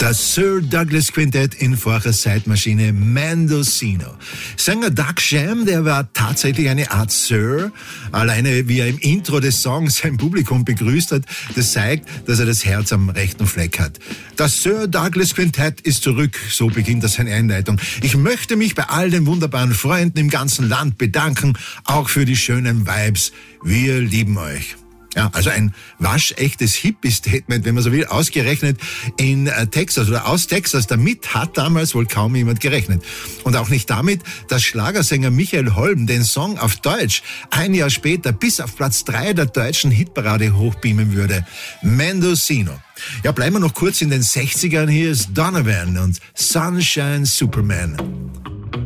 Das Sir Douglas Quintett in Forcher Zeitmaschine Mendocino. Sänger Doug Sham, der war tatsächlich eine Art Sir. Alleine wie er im Intro des Songs sein Publikum begrüßt hat, das zeigt, dass er das Herz am rechten Fleck hat. Das Sir Douglas Quintett ist zurück, so beginnt das seine Einleitung. Ich möchte mich bei all den wunderbaren Freunden im ganzen Land bedanken, auch für die schönen Vibes. Wir lieben euch. Ja, also ein waschechtes Hippie-Statement, wenn man so will, ausgerechnet in Texas oder aus Texas. Damit hat damals wohl kaum jemand gerechnet. Und auch nicht damit, dass Schlagersänger Michael Holm den Song auf Deutsch ein Jahr später bis auf Platz 3 der deutschen Hitparade hochbeamen würde. Mendocino. Ja, bleiben wir noch kurz in den 60ern. Hier ist Donovan und Sunshine Superman.